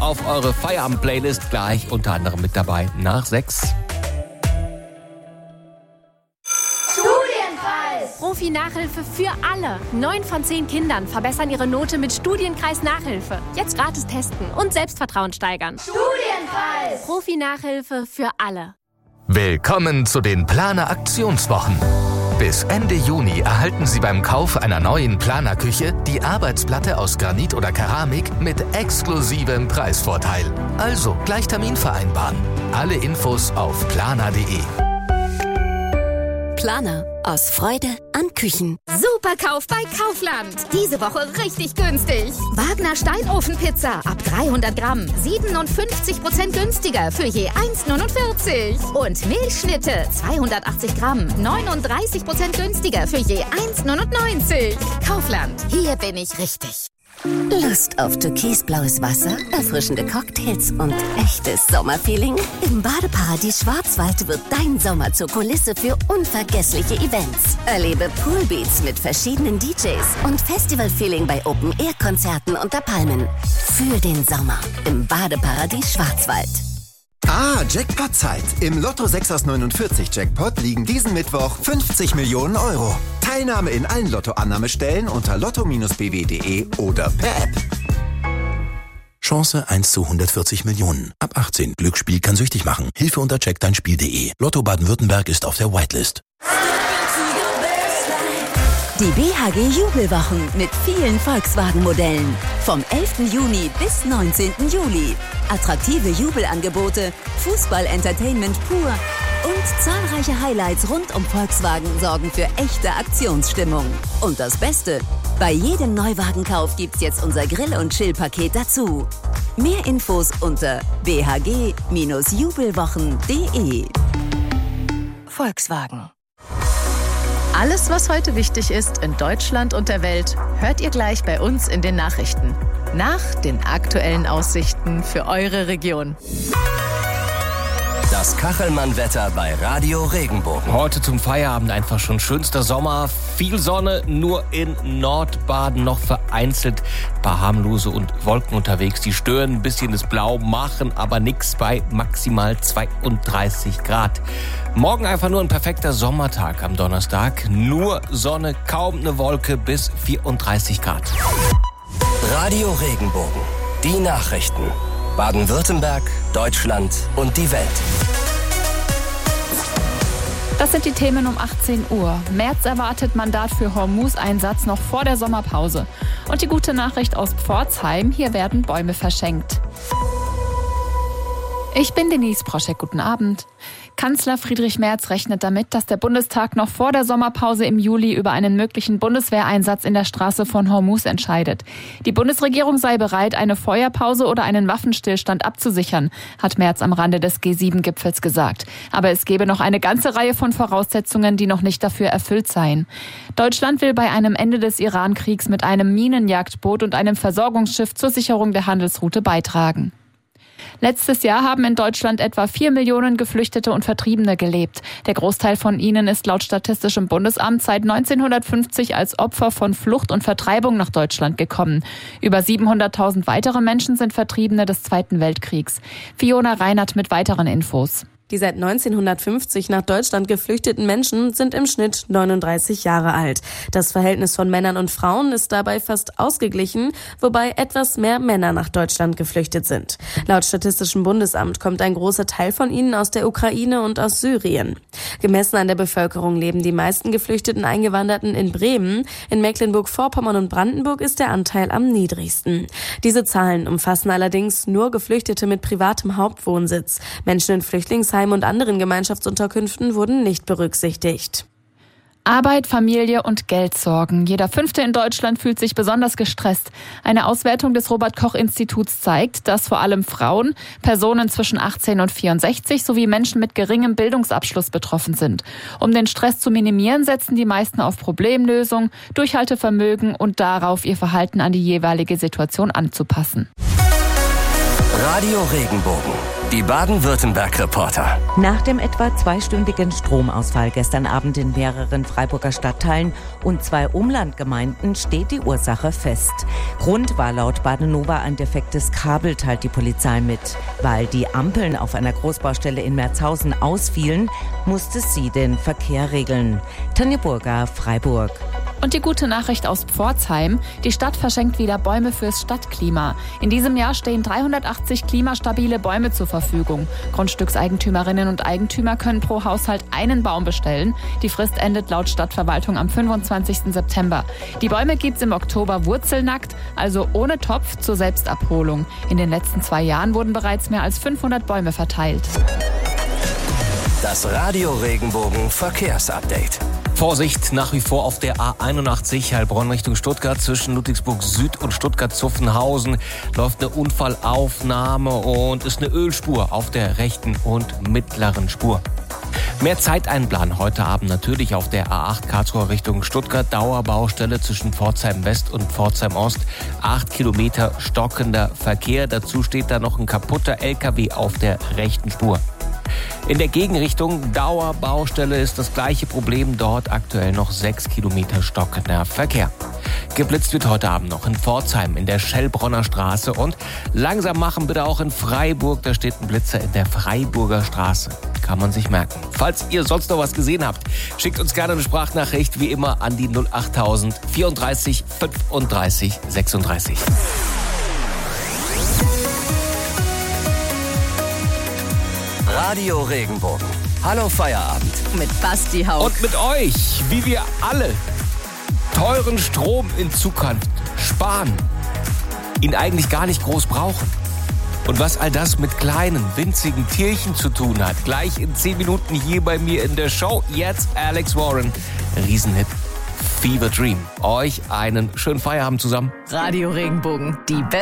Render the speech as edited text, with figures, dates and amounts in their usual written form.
auf eure Feierabend-Playlist. Gleich unter anderem mit dabei nach 6. Profi-Nachhilfe für alle. 9 von 10 Kindern verbessern ihre Note mit Studienkreis-Nachhilfe. Jetzt gratis testen und Selbstvertrauen steigern. Studienkreis! Profi-Nachhilfe für alle. Willkommen zu den Planer-Aktionswochen. Bis Ende Juni erhalten Sie beim Kauf einer neuen Planerküche die Arbeitsplatte aus Granit oder Keramik mit exklusivem Preisvorteil. Also gleich Termin vereinbaren. Alle Infos auf planer.de. Planer. Aus Freude an Küchen. Superkauf bei Kaufland. Diese Woche richtig günstig. Wagner Steinofenpizza ab 300 Gramm. 57% günstiger für je 1,49. Und Milchschnitte 280 Gramm. 39% günstiger für je 1,99. Kaufland. Hier bin ich richtig. Lust auf türkisblaues Wasser, erfrischende Cocktails und echtes Sommerfeeling? Im Badeparadies Schwarzwald wird dein Sommer zur Kulisse für unvergessliche Events. Erlebe Poolbeats mit verschiedenen DJs und Festivalfeeling bei Open-Air-Konzerten unter Palmen. Fühl den Sommer im Badeparadies Schwarzwald. Jackpot-Zeit. Im Lotto 6 aus 49 Jackpot liegen diesen Mittwoch 50 Millionen Euro. Teilnahme in allen Lottoannahmestellen unter lotto-bw.de oder per App. Chance 1 zu 140 Millionen. Ab 18. Glücksspiel kann süchtig machen. Hilfe unter checkdeinspiel.de. Lotto Baden-Württemberg ist auf der Whitelist. Die BHG Jubelwochen mit vielen Volkswagen-Modellen. Vom 11. Juni bis 19. Juli. Attraktive Jubelangebote, Fußball-Entertainment pur und zahlreiche Highlights rund um Volkswagen sorgen für echte Aktionsstimmung. Und das Beste, bei jedem Neuwagenkauf gibt's jetzt unser Grill- und Chill-Paket dazu. Mehr Infos unter bhg-jubelwochen.de. Volkswagen. Alles, was heute wichtig ist in Deutschland und der Welt, hört ihr gleich bei uns in den Nachrichten. Nach den aktuellen Aussichten für eure Region. Das Kachelmann-Wetter bei Radio Regenbogen. Heute zum Feierabend einfach schon schönster Sommer. Viel Sonne, nur in Nordbaden noch vereinzelt ein paar harmlose und Wolken unterwegs. Die stören ein bisschen das Blau, machen aber nichts bei maximal 32 Grad. Morgen einfach nur ein perfekter Sommertag am Donnerstag. Nur Sonne, kaum eine Wolke bis 34 Grad. Radio Regenbogen. Die Nachrichten. Baden-Württemberg, Deutschland und die Welt. Das sind die Themen um 18 Uhr. März erwartet Mandat für Hormuz-Einsatz noch vor der Sommerpause. Und die gute Nachricht aus Pforzheim, hier werden Bäume verschenkt. Ich bin Denise Proschek, guten Abend. Kanzler Friedrich Merz rechnet damit, dass der Bundestag noch vor der Sommerpause im Juli über einen möglichen Bundeswehreinsatz in der Straße von Hormuz entscheidet. Die Bundesregierung sei bereit, eine Feuerpause oder einen Waffenstillstand abzusichern, hat Merz am Rande des G7-Gipfels gesagt. Aber es gebe noch eine ganze Reihe von Voraussetzungen, die noch nicht dafür erfüllt seien. Deutschland will bei einem Ende des Iran-Kriegs mit einem Minenjagdboot und einem Versorgungsschiff zur Sicherung der Handelsroute beitragen. Letztes Jahr haben in Deutschland etwa 4 Millionen Geflüchtete und Vertriebene gelebt. Der Großteil von ihnen ist laut Statistischem Bundesamt seit 1950 als Opfer von Flucht und Vertreibung nach Deutschland gekommen. Über 700.000 weitere Menschen sind Vertriebene des Zweiten Weltkriegs. Fiona Reinert mit weiteren Infos. Die seit 1950 nach Deutschland geflüchteten Menschen sind im Schnitt 39 Jahre alt. Das Verhältnis von Männern und Frauen ist dabei fast ausgeglichen, wobei etwas mehr Männer nach Deutschland geflüchtet sind. Laut Statistischem Bundesamt kommt ein großer Teil von ihnen aus der Ukraine und aus Syrien. Gemessen an der Bevölkerung leben die meisten geflüchteten Eingewanderten in Bremen. In Mecklenburg-Vorpommern und Brandenburg ist der Anteil am niedrigsten. Diese Zahlen umfassen allerdings nur Geflüchtete mit privatem Hauptwohnsitz. Menschen in Flüchtlingsheimen und anderen Gemeinschaftsunterkünften wurden nicht berücksichtigt. Arbeit, Familie und Geldsorgen. Jeder Fünfte in Deutschland fühlt sich besonders gestresst. Eine Auswertung des Robert-Koch-Instituts zeigt, dass vor allem Frauen, Personen zwischen 18 und 64 sowie Menschen mit geringem Bildungsabschluss betroffen sind. Um den Stress zu minimieren, setzen die meisten auf Problemlösung, Durchhaltevermögen und darauf, ihr Verhalten an die jeweilige Situation anzupassen. Radio Regenbogen. Die Baden-Württemberg-Reporter. Nach dem etwa 2-stündigen Stromausfall gestern Abend in mehreren Freiburger Stadtteilen und 2 Umlandgemeinden steht die Ursache fest. Grund war laut Badenova ein defektes Kabel, teilt die Polizei mit. Weil die Ampeln auf einer Großbaustelle in Merzhausen ausfielen, musste sie den Verkehr regeln. Tanja Burger, Freiburg. Und die gute Nachricht aus Pforzheim: Die Stadt verschenkt wieder Bäume fürs Stadtklima. In diesem Jahr stehen 380 klimastabile Bäume zur Verfügung. Grundstückseigentümerinnen und Eigentümer können pro Haushalt einen Baum bestellen. Die Frist endet laut Stadtverwaltung am 25. September. Die Bäume gibt's im Oktober wurzelnackt, also ohne Topf, zur Selbstabholung. In den letzten 2 Jahren wurden bereits mehr als 500 Bäume verteilt. Das Radio Regenbogen Verkehrsupdate. Vorsicht nach wie vor auf der A81 Heilbronn Richtung Stuttgart. Zwischen Ludwigsburg Süd und Stuttgart-Zuffenhausen läuft eine Unfallaufnahme und ist eine Ölspur auf der rechten und mittleren Spur. Mehr Zeit einplanen heute Abend natürlich auf der A8 Karlsruhe Richtung Stuttgart. Dauerbaustelle zwischen Pforzheim West und Pforzheim Ost. 8 Kilometer stockender Verkehr. Dazu steht da noch ein kaputter LKW auf der rechten Spur. In der Gegenrichtung Dauerbaustelle ist das gleiche Problem. Dort aktuell noch 6 Kilometer stockender Verkehr. Geblitzt wird heute Abend noch in Pforzheim in der Schellbronner Straße und langsam machen bitte auch in Freiburg. Da steht ein Blitzer in der Freiburger Straße. Kann man sich merken. Falls ihr sonst noch was gesehen habt, schickt uns gerne eine Sprachnachricht wie immer an die 08000 34 35 36. Radio Regenbogen. Hallo Feierabend. Mit Basti Hauck. Und mit euch, wie wir alle teuren Strom in Zukunft sparen, ihn eigentlich gar nicht groß brauchen. Und was all das mit kleinen, winzigen Tierchen zu tun hat, gleich in 10 Minuten hier bei mir in der Show. Jetzt Alex Warren, Riesenhit Fever Dream. Euch einen schönen Feierabend zusammen. Radio Regenbogen, die